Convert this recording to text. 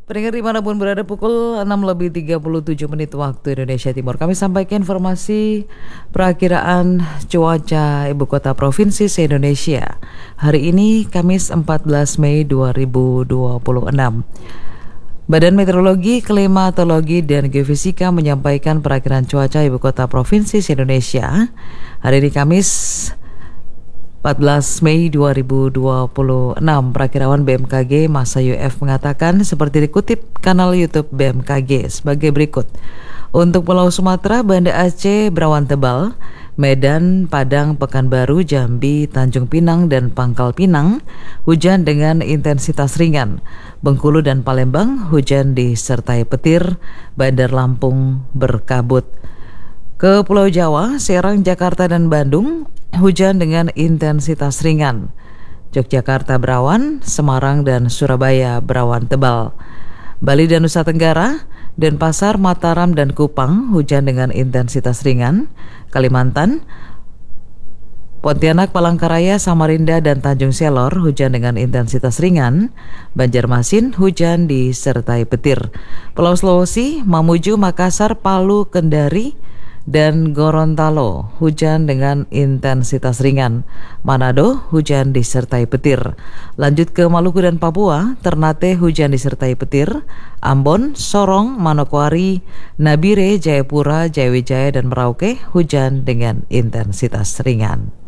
Pendengar dimanapun berada, pukul 6:37 waktu Indonesia Timur, kami sampaikan informasi perakiraan cuaca ibu kota provinsi se-Indonesia hari ini Kamis 14 Mei 2026. Badan Meteorologi, Klimatologi, dan Geofisika menyampaikan perakiraan cuaca ibu kota provinsi se-Indonesia hari ini Kamis 14 Mei 2026. Perakirawan BMKG Masa UF mengatakan seperti dikutip kanal YouTube BMKG sebagai berikut. Untuk Pulau Sumatera, Banda Aceh berawan tebal, Medan, Padang, Pekanbaru, Jambi, Tanjung Pinang, dan Pangkal Pinang hujan dengan intensitas ringan. Bengkulu dan Palembang hujan disertai petir, Bandar Lampung berkabut. Ke Pulau Jawa, Serang, Jakarta, dan Bandung hujan dengan intensitas ringan. Yogyakarta berawan, Semarang dan Surabaya berawan tebal. Bali dan Nusa Tenggara, Denpasar, Mataram, dan Kupang hujan dengan intensitas ringan. Kalimantan, Pontianak, Palangkaraya, Samarinda, dan Tanjung Selor hujan dengan intensitas ringan. Banjarmasin hujan disertai petir. Pulau Sulawesi, Mamuju, Makassar, Palu, Kendari, dan Gorontalo hujan dengan intensitas ringan. Manado hujan disertai petir. Lanjut ke Maluku dan Papua, Ternate hujan disertai petir. Ambon, Sorong, Manokwari, Nabire, Jayapura, Jayawijaya, dan Merauke hujan dengan intensitas ringan.